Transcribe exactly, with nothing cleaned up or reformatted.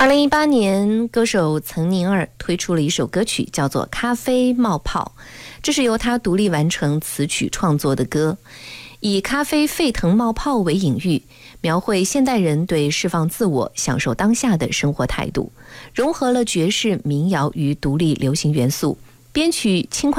二零一八年，歌手岑宁儿推出了一首歌曲，叫做《咖啡冒泡》，这是由他独立完成词曲创作的歌，以咖啡沸腾冒泡为隐喻，描绘现代人对释放自我、享受当下的生活态度，融合了爵士、民谣与独立流行元素，编曲轻快